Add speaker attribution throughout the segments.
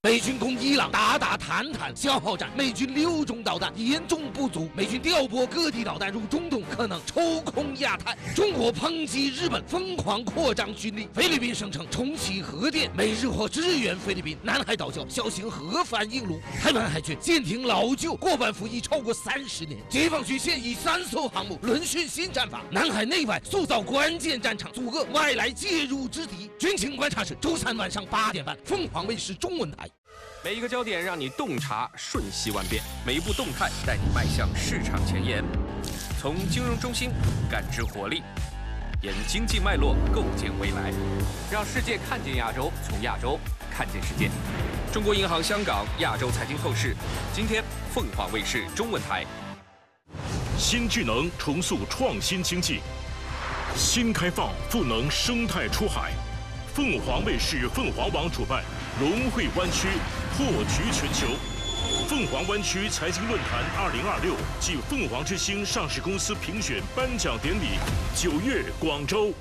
Speaker 1: 美军攻伊朗，打坦坦消耗战，美军6种导弹严重不足，美军调拨各地导弹入中东，可能抽空亚太。中国抨击日本疯狂扩张军力，菲律宾声称重启核电，美日或支援菲律宾。南海岛礁小型核反应炉，台湾海军舰艇老旧，过半服役超过30年。解放军现役3艘航母轮训新战法，南海内外塑造关键战场，阻遏外来介入之敌。军情观察室周3晚上8点半，凤凰卫视中文台。
Speaker 2: 每一个焦点让你洞察瞬息万变，每一步动态带你迈向市场前沿。从金融中心感知活力，沿经济脉络构建未来，让世界看见亚洲，从亚洲看见世界。中国银行香港亚洲财经透视，今天凤凰卫视中文台。
Speaker 3: 新智能重塑创新经济，新开放赋能生态出海。凤凰卫视凤凰网主办融汇湾区破局全球凤凰湾区财经论坛2026暨凤凰之星上市公司评选颁奖典礼9月广州。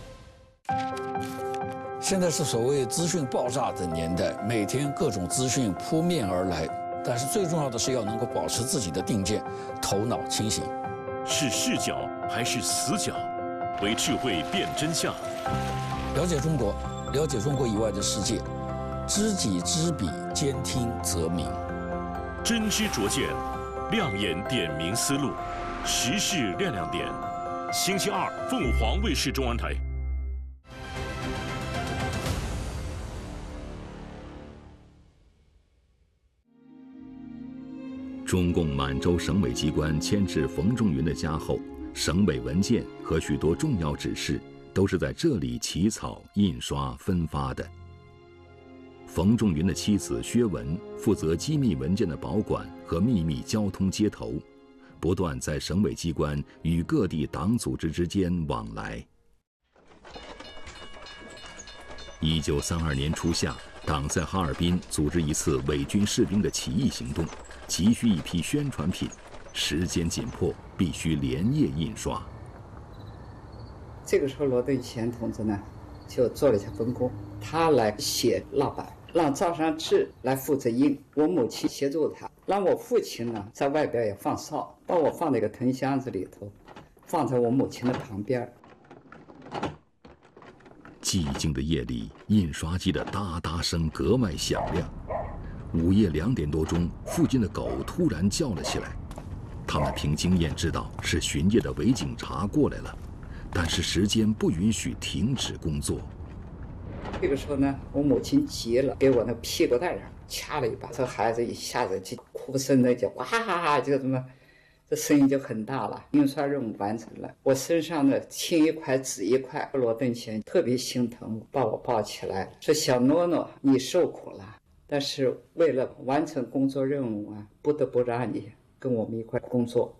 Speaker 4: 现在是所谓资讯爆炸的年代，每天各种资讯扑面而来，但是最重要的是要能够保持自己的定见，头脑清醒。
Speaker 3: 是视角还是死角？为智慧辨真相。
Speaker 4: 了解中国，了解中国以外的世界，知己知彼，兼听则明。
Speaker 3: 真知灼见，亮眼点明思路，时事亮亮点。星期二，凤凰卫视中文台。
Speaker 5: 中共满洲省委机关迁至冯仲云的家后，省委文件和许多重要指示都是在这里起草、印刷、分发的。冯仲云的妻子薛文负责机密文件的保管和秘密交通接头，不断在省委机关与各地党组织之间往来。1932年初夏，党在哈尔滨组织一次伪军士兵的起义行动，急需一批宣传品，时间紧迫，必须连夜印刷。
Speaker 6: 这个时候，罗顿贤同志呢，就做了一下分工，他来写蜡板，让赵尚志来负责印，我母亲协助他，让我父亲呢在外边也放哨，把我放在一个藤箱子里头，放在我母亲的旁边。
Speaker 5: 寂静的夜里，印刷机的哒哒声格外响亮。午夜2点多钟，附近的狗突然叫了起来。他们凭经验知道是巡夜的伪警察过来了，但是时间不允许停止工作。
Speaker 6: 这个时候呢，我母亲急了，给我那屁股蛋上掐了一把，这孩子一下子就哭声的就哇哈哈，就这么，这声音就很大了。印刷任务完成了，我身上的青一块紫一块。罗顿贤特别心疼，把我抱起来，说小诺诺，你受苦了，但是为了完成工作任务啊，不得不让你跟我们一块工作。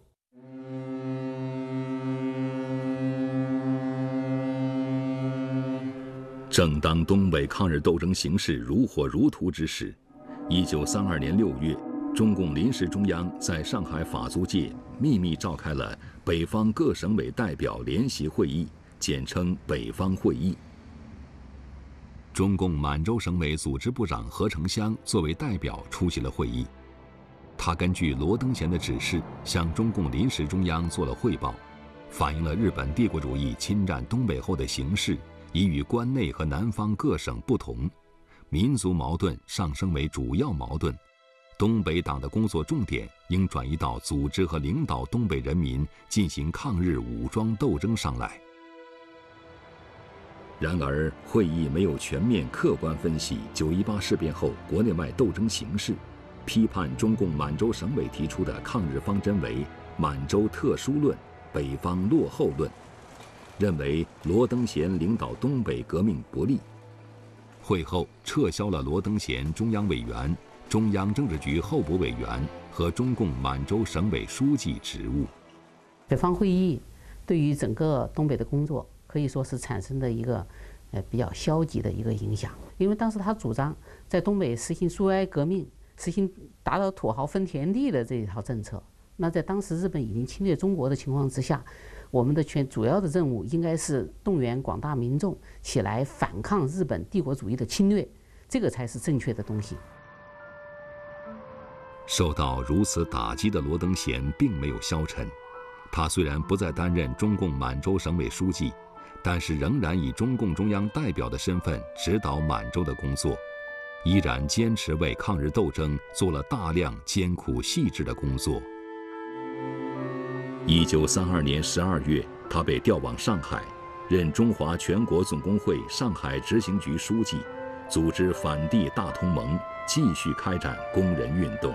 Speaker 5: 正当东北抗日斗争形势如火如荼之时，1932年6月，中共临时中央在上海法租界秘密召开了北方各省委代表联席会议，简称北方会议。中共满洲省委组织部长何成湘作为代表出席了会议。他根据罗登贤的指示，向中共临时中央做了汇报，反映了日本帝国主义侵占东北后的形势已与关内和南方各省不同，民族矛盾上升为主要矛盾，东北党的工作重点应转移到组织和领导东北人民进行抗日武装斗争上来。然而，会议没有全面客观分析9·18事变后国内外斗争形势，批判中共满洲省委提出的抗日方针为满洲特殊论、北方落后论，认为罗登贤领导东北革命不利。会后撤销了罗登贤中央委员、中央政治局候补委员和中共满洲省委书记职务。
Speaker 7: 北方会议对于整个东北的工作可以说是产生的一个比较消极的一个影响，因为当时他主张在东北实行苏维埃革命，实行打倒土豪分田地的这一套政策。那在当时日本已经侵略中国的情况之下，我们的主要的任务应该是动员广大民众起来反抗日本帝国主义的侵略，这个才是正确的东西。
Speaker 5: 受到如此打击的罗登贤并没有消沉，他虽然不再担任中共满洲省委书记，但是仍然以中共中央代表的身份指导满洲的工作，依然坚持为抗日斗争做了大量艰苦细致的工作。1932年12月，他被调往上海，任中华全国总工会上海执行局书记，组织反帝大同盟，继续开展工人运动。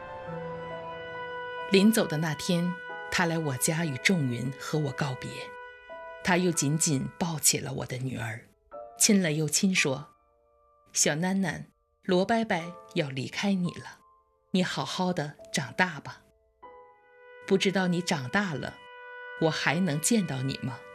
Speaker 8: 临走的那天，他来我家与仲云和我告别，他又紧紧抱起了我的女儿，亲了又亲，说：“小囡囡，罗伯伯要离开你了，你好好的长大吧。不知道你长大了，我还能见到你吗？”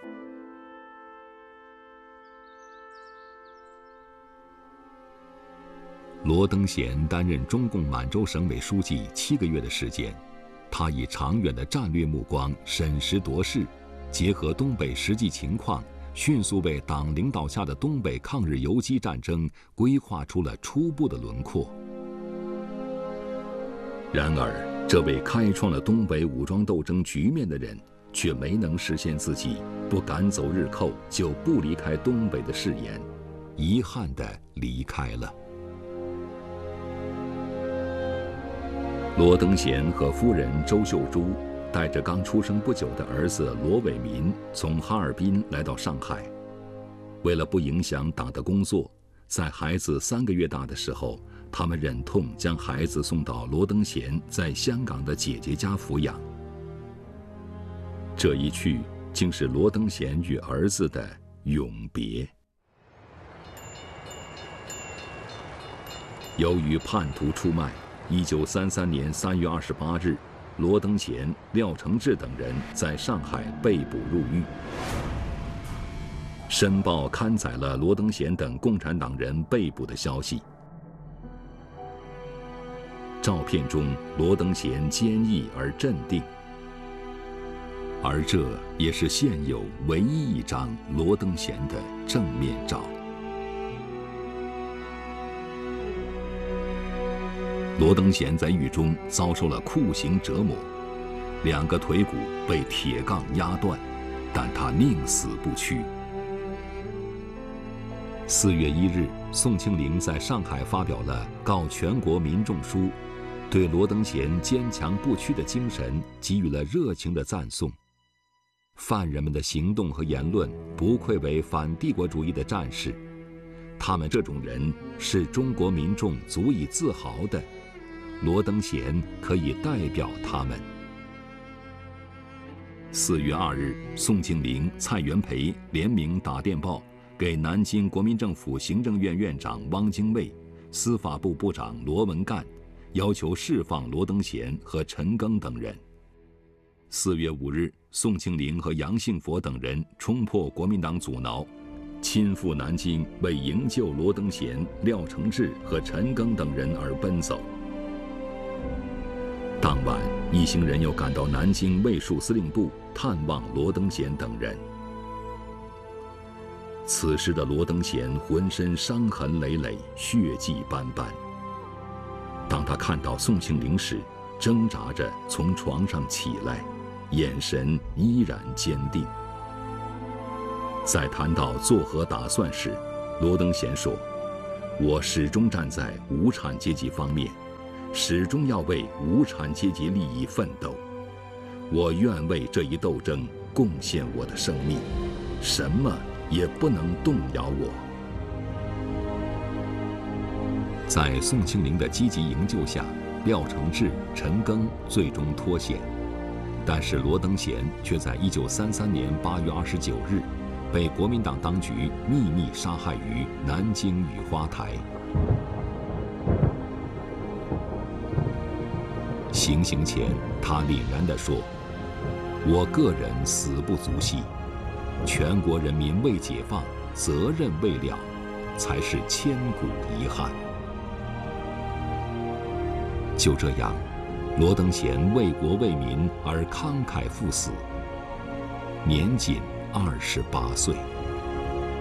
Speaker 5: 罗登贤担任中共满洲省委书记7个月的时间，他以长远的战略目光审时度势，结合东北实际情况，迅速为党领导下的东北抗日游击战争规划出了初步的轮廓。然而，这位开创了东北武装斗争局面的人，却没能实现自己不赶走日寇就不离开东北的誓言，遗憾地离开了。罗登贤和夫人周秀珠带着刚出生不久的儿子罗伟民从哈尔滨来到上海。为了不影响党的工作，在孩子3个月大的时候，他们忍痛将孩子送到罗登贤在香港的姐姐家抚养。这一去，竟是罗登贤与儿子的永别。由于叛徒出卖，1933年3月28日，罗登贤、廖承志等人在上海被捕入狱。《申报》刊载了罗登贤等共产党人被捕的消息。照片中，罗登贤坚毅而镇定，而这也是现有唯一一张罗登贤的正面照。罗登贤在狱中遭受了酷刑折磨，2个腿骨被铁杠压断，但他宁死不屈。4月1日，宋庆龄在上海发表了《告全国民众书》，对罗登贤坚强不屈的精神给予了热情的赞颂。犯人们的行动和言论不愧为反帝国主义的战士，他们这种人是中国民众足以自豪的，罗登贤可以代表他们。4月2日，宋庆龄、蔡元培联名打电报给南京国民政府行政院院长汪精卫、司法部部长罗文干，要求释放罗登贤和陈赓等人。4月5日，宋庆龄和杨杏佛等人冲破国民党阻挠，亲赴南京，为营救罗登贤、廖承志和陈赓等人而奔走。当晚，一行人又赶到南京卫戍司令部探望罗登贤等人。此时的罗登贤浑身伤痕累累，血迹斑斑。当他看到宋庆龄时，挣扎着从床上起来，眼神依然坚定。在谈到作何打算时，罗登贤说：“我始终站在无产阶级方面，始终要为无产阶级利益奋斗。我愿为这一斗争贡献我的生命，什么也不能动摇我。”在宋庆龄的积极营救下，廖承志、陈赓最终脱险，但是罗登贤却在1933年8月29日被国民党当局秘密杀害于南京雨花台。行刑前，他凛然地说：“我个人死不足惜，全国人民未解放，责任未了，才是千古遗憾。”就这样，罗登贤为国为民而慷慨赴死，年仅28岁。